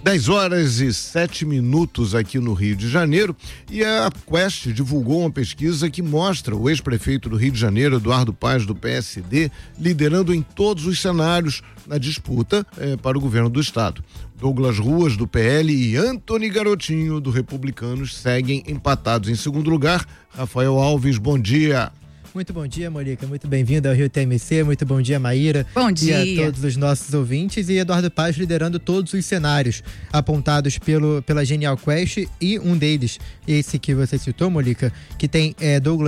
10h07 aqui no Rio de Janeiro, e a Quest divulgou uma pesquisa que mostra o ex-prefeito do Rio de Janeiro, Eduardo Paes, do PSD, liderando em todos os cenários na disputa para o governo do estado. Douglas Ruas, do PL, e Antony Garotinho, do Republicanos, seguem empatados em segundo lugar. Rafael Alves, bom dia. Muito bom dia, Morica. Muito bem-vindo ao Rio TMC. Muito bom dia, Maíra. Bom dia. E a todos os nossos ouvintes. E Eduardo Paes liderando todos os cenários apontados pela Genial Quest, e um deles, esse que você citou, Morica, que tem Douglas